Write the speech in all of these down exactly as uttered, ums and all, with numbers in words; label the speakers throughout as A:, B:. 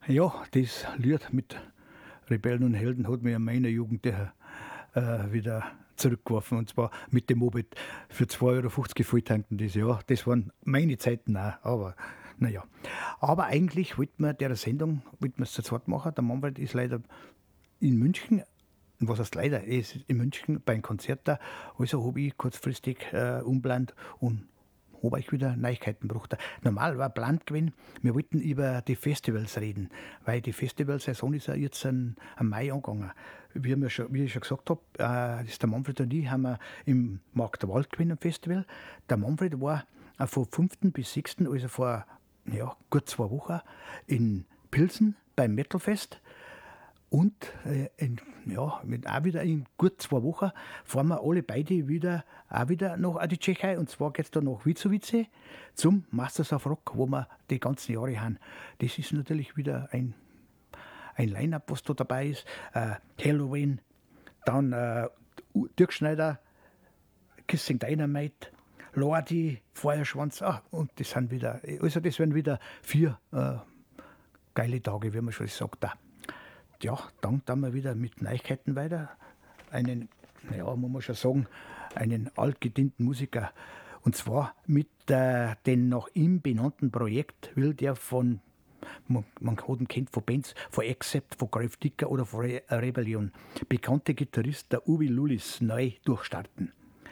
A: Ja, das Lied mit Rebellen und Helden hat mich in meiner Jugend äh, wieder zurückgeworfen. Und zwar mit dem Moped für zwei Euro fünfzig volltanken das Jahr. Das waren meine Zeiten auch, aber naja. Aber eigentlich wollten wir der Sendung, wollten wir es zu zweit machen. Der Manfred ist leider in München. Und was heißt leider? Er ist in München beim Konzert da. Also habe ich kurzfristig äh, umplant und habe ich wieder Neuigkeiten gebracht. Normal war Plan gewesen, wir wollten über die Festivals reden, weil die Festivalsaison ist ja jetzt am Mai angegangen. Wie, wir schon, wie ich schon gesagt habe, äh, das ist der Manfred und ich haben wir im Markt der Wald gewesen, am Festival. Der Manfred war äh, von fünften bis sechsten, also vor ja, gut zwei Wochen, in Pilsen beim Metalfest. Und äh, in, ja, mit auch wieder in gut zwei Wochen fahren wir alle beide wieder, auch wieder nach die Tschechei. Und zwar geht es da nach Wicowice zum Masters of Rock, wo wir die ganzen Jahre haben. Das ist natürlich wieder ein, ein Line-Up, was da dabei ist. Äh, Halloween, dann äh, Dirk Schneider, Kissing Dynamite, Lordi, Feuerschwanz. Ah, und das sind wieder, also das werden wieder vier äh, geile Tage, wie man schon sagt. Auch. Ja, dann tun wir wieder mit Neuigkeiten weiter. Einen, ja, muss man schon sagen, einen altgedienten Musiker. Und zwar mit äh, dem nach ihm benannten Projekt will der von, man, man hat ihn kennt von Bands, von Accept, von Grave Digger oder von Re Rebellion, bekannte Gitarrist der Uwe Lullis neu durchstarten.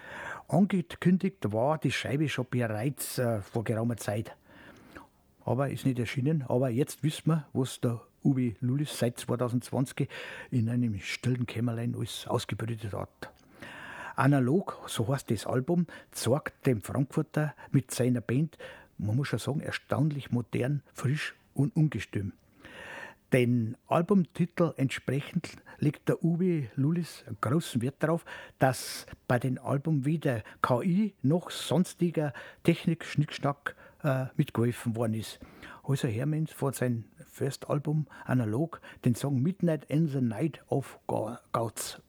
A: Angekündigt war die Scheibe schon bereits äh, vor geraumer Zeit. Aber ist nicht erschienen. Aber jetzt wissen wir, was der Uwe Lullis seit zwanzig zwanzig in einem stillen Kämmerlein alles ausgebrütet hat. Analog, so heißt das Album, zeigt dem Frankfurter mit seiner Band, man muss schon sagen, erstaunlich modern, frisch und ungestüm. Den Albumtitel entsprechend legt der Uwe Lullis großen Wert darauf, dass bei dem Album weder K I noch sonstiger Technik-Schnickschnack äh, mitgeholfen worden ist. Also Hermann von seinem First Album Analog den Song Midnight in the Night of Gods